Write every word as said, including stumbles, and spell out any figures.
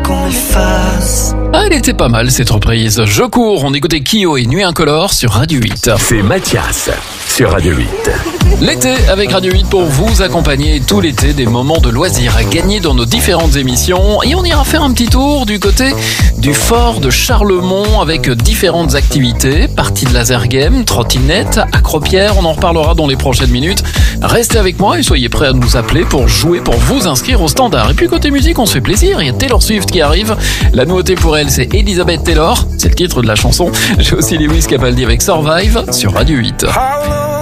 qu'on m'efface. Ah, elle était pas mal cette reprise. Je cours, on écoutait Kyo et Nuit Incolore sur Radio huit. C'est Mathias sur Radio huit. L'été avec Radio huit pour vous accompagner tout l'été des moments de loisirs à gagner dans nos différentes émissions. Et on ira faire un petit tour du côté du fort de Charlemont avec différentes activités. Partie de laser game, trottinette, accropière, on en reparlera dans les prochaines minutes. Restez avec moi et soyez prêts à nous appeler pour jouer, pour vous inscrire au standard. Et puis côté musique, on se fait plaisir, il y a Taylor Swift qui arrive. La nouveauté pour elle, c'est Elizabeth Taylor, c'est le titre de la chanson. J'ai aussi Lewis Capaldi avec Survive sur Radio huit.